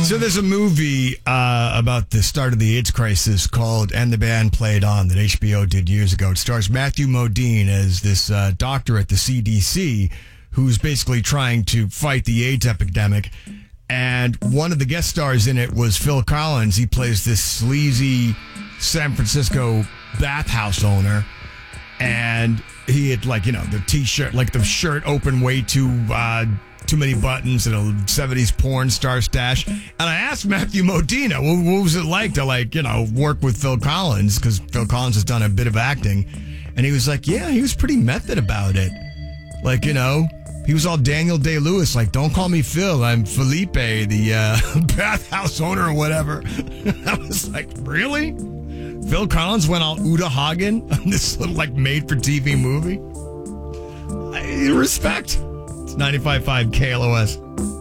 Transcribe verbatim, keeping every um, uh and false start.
So there's a movie uh, about the start of the AIDS crisis called And the Band Played On that H B O did years ago. It stars Matthew Modine as this uh, doctor at the C D C who's basically trying to fight the AIDS epidemic. And one of the guest stars in it was Phil Collins. He plays this sleazy San Francisco bathhouse owner. And he had, like, you know, the T-shirt, like the shirt open way too uh, too many buttons and a seventies porn star stash. And I asked Matthew Modine, what, what was it like to, like, you know, work with Phil Collins? Because Phil Collins has done a bit of acting. And he was like, yeah, he was pretty method about it. Like, you know, he was all Daniel Day-Lewis, like, don't call me Phil, I'm Felipe, the uh, bathhouse owner or whatever. I was like, really? Phil Collins went all Uta Hagen on this little, like, made-for-T V movie? I, respect. It's ninety-five point five K L O S.